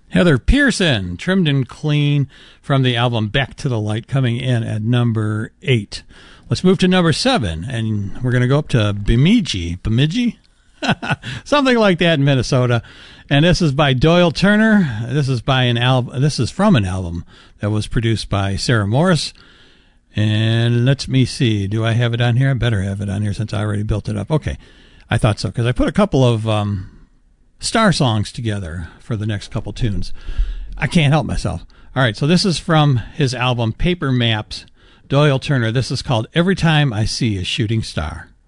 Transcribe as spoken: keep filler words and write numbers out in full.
Heather Pearson, Trimmed and Clean, from the album Back to the Light, coming in at number eight. Let's move to number seven, and we're going to go up to Bemidji. Bemidji? Something like that in Minnesota. And this is by Doyle Turner. This is by an album. This is from an album that was produced by Sarah Morris. And let me see. Do I have it on here? I better have it on here since I already built it up. Okay. I thought so, because I put a couple of um, Star songs together for the next couple tunes. I can't help myself. All right, so this is from his album Paper Maps, Doyle Turner. This is called Every Time I See a Shooting Star.